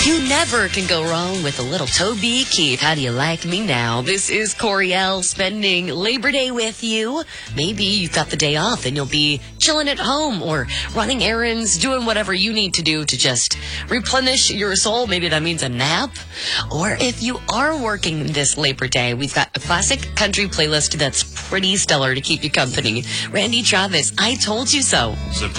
You never can go wrong with a little Toby Keith. How do you like me now? This is Coriel spending Labor Day with you. Maybe you've got the day off and you'll be chilling at home or running errands, doing whatever you need to do to just replenish your soul. Maybe that means a nap. Or if you are working this Labor Day, we've got a classic country playlist that's pretty stellar to keep you company. Randy Travis, I Told You So.